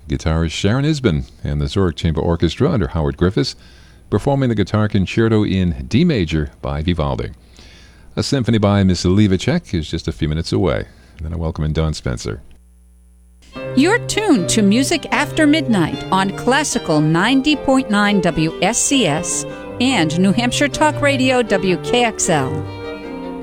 guitarist Sharon Isbin and the Zurich Chamber Orchestra under Howard Griffiths, performing the Guitar Concerto in D major by Vivaldi. A symphony by Miss Levacek is just a few minutes away. And then I welcome in Don Spencer. You're tuned to Music After Midnight on Classical 90.9 WSCS and New Hampshire Talk Radio WKXL.